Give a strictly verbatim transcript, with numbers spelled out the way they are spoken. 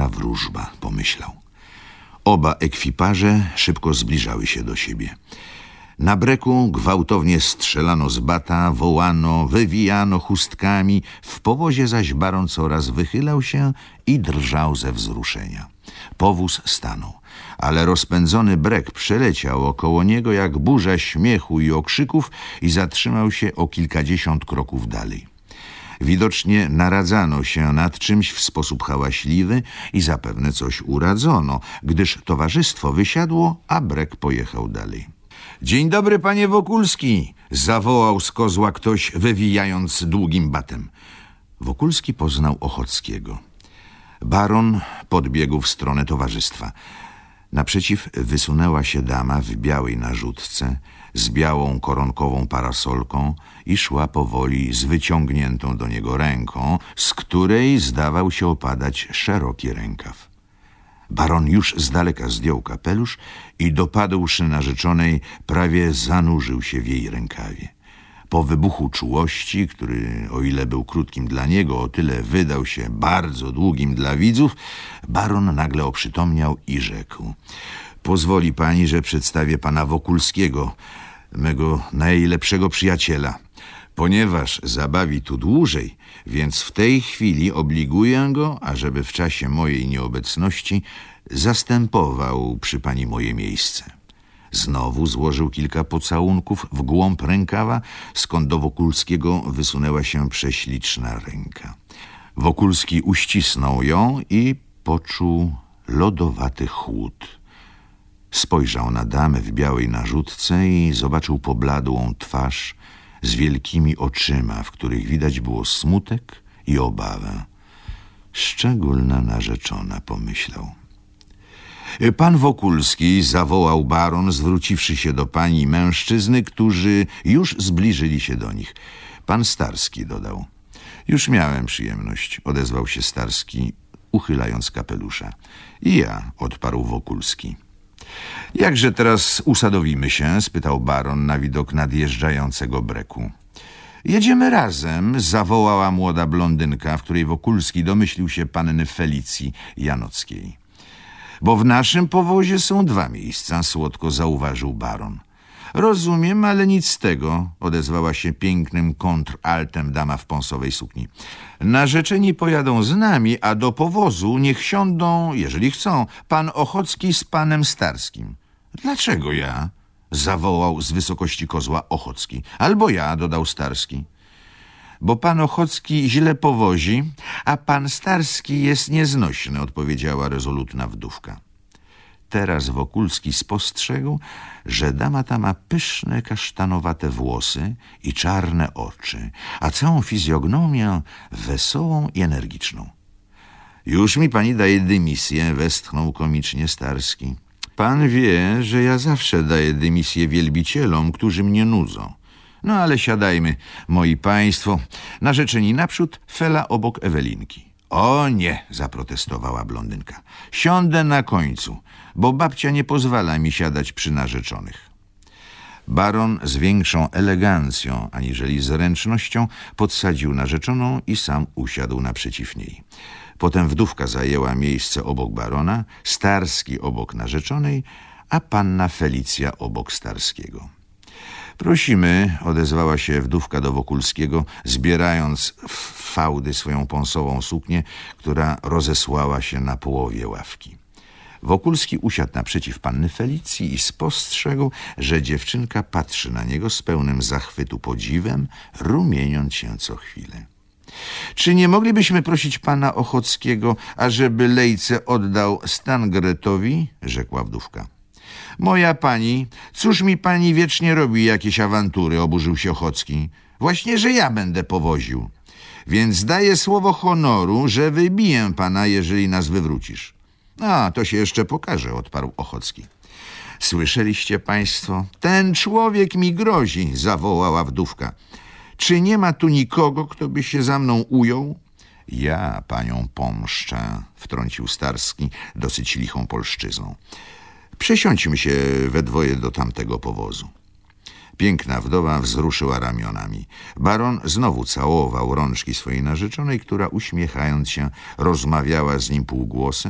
dobra wróżba, pomyślał. Oba ekwipaże szybko zbliżały się do siebie. Na breku gwałtownie strzelano z bata, wołano, wywijano chustkami, w powozie zaś baron coraz wychylał się i drżał ze wzruszenia. Powóz stanął, ale rozpędzony brek przeleciał około niego jak burza śmiechu i okrzyków i zatrzymał się o kilkadziesiąt kroków dalej. Widocznie naradzano się nad czymś w sposób hałaśliwy i zapewne coś uradzono, gdyż towarzystwo wysiadło, a brek pojechał dalej. Dzień dobry, panie Wokulski! Zawołał z kozła ktoś, wywijając długim batem. Wokulski poznał Ochockiego. Baron podbiegł w stronę towarzystwa. Naprzeciw wysunęła się dama w białej narzutce, z białą koronkową parasolką i szła powoli z wyciągniętą do niego ręką, z której zdawał się opadać szeroki rękaw. Baron już z daleka zdjął kapelusz i dopadłszy narzeczonej, prawie zanurzył się w jej rękawie. Po wybuchu czułości, który o ile był krótkim dla niego, o tyle wydał się bardzo długim dla widzów, baron nagle oprzytomniał i rzekł: pozwoli pani, że przedstawię pana Wokulskiego, mego najlepszego przyjaciela. Ponieważ zabawi tu dłużej, więc w tej chwili obliguję go, ażeby w czasie mojej nieobecności zastępował przy pani moje miejsce. Znowu złożył kilka pocałunków w głąb rękawa, skąd do Wokulskiego wysunęła się prześliczna ręka. Wokulski uścisnął ją i poczuł lodowaty chłód. Spojrzał na damę w białej narzutce i zobaczył pobladłą twarz z wielkimi oczyma, w których widać było smutek i obawę. Szczególna narzeczona, pomyślał. Pan Wokulski, zawołał baron, zwróciwszy się do pań i mężczyzny, którzy już zbliżyli się do nich. Pan Starski dodał. Już miałem przyjemność, odezwał się Starski, uchylając kapelusza. I ja, odparł Wokulski. Jakże teraz usadowimy się? Spytał baron na widok nadjeżdżającego breku. Jedziemy razem, zawołała młoda blondynka, w której Wokulski domyślił się panny Felicji Janockiej. Bo w naszym powozie są dwa miejsca, słodko zauważył baron. Rozumiem, ale nic z tego, odezwała się pięknym kontraltem dama w pąsowej sukni. Narzeczeni pojadą z nami, a do powozu niech siądą, jeżeli chcą, pan Ochocki z panem Starskim. Dlaczego ja? Zawołał z wysokości kozła Ochocki. Albo ja, dodał Starski. Bo pan Ochocki źle powozi, a pan Starski jest nieznośny, odpowiedziała rezolutna wdówka. Teraz Wokulski spostrzegł, że dama ta ma pyszne, kasztanowate włosy i czarne oczy, a całą fizjognomię wesołą i energiczną. Już mi pani daje dymisję, westchnął komicznie Starski. Pan wie, że ja zawsze daję dymisję wielbicielom, którzy mnie nudzą. No ale siadajmy, moi państwo. Narzeczeni naprzód, Fela obok Ewelinki. O nie, zaprotestowała blondynka. Siądę na końcu, bo babcia nie pozwala mi siadać przy narzeczonych. Baron z większą elegancją aniżeli zręcznością podsadził narzeczoną i sam usiadł naprzeciw niej. Potem wdówka zajęła miejsce obok barona, Starski obok narzeczonej, a panna Felicja obok Starskiego. Prosimy, odezwała się wdówka do Wokulskiego, zbierając w fałdy swoją pąsową suknię, która rozesłała się na połowie ławki. Wokulski usiadł naprzeciw panny Felicji i spostrzegł, że dziewczynka patrzy na niego z pełnym zachwytu podziwem, rumieniąc się co chwilę. Czy nie moglibyśmy prosić pana Ochockiego, ażeby lejce oddał Stangretowi? Rzekła wdówka. Moja pani, cóż mi pani wiecznie robi jakieś awantury, oburzył się Ochocki. Właśnie, że ja będę powoził. Więc daję słowo honoru, że wybiję pana, jeżeli nas wywrócisz. A, to się jeszcze pokaże, odparł Ochocki. Słyszeliście państwo? Ten człowiek mi grozi, zawołała wdówka. Czy nie ma tu nikogo, kto by się za mną ujął? Ja panią pomszczę, wtrącił Starski dosyć lichą polszczyzną. Przesiądźmy się we dwoje do tamtego powozu. Piękna wdowa wzruszyła ramionami. Baron znowu całował rączki swojej narzeczonej, która uśmiechając się rozmawiała z nim półgłosem,